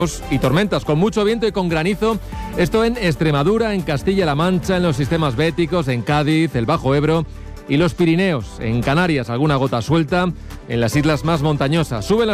y tormentas, con mucho viento y con granizo. Esto en Extremadura, en Castilla-La Mancha, en los sistemas béticos, en Cádiz, el Bajo Ebro y los Pirineos. En Canarias, alguna gota suelta en las islas más montañosas. Suben las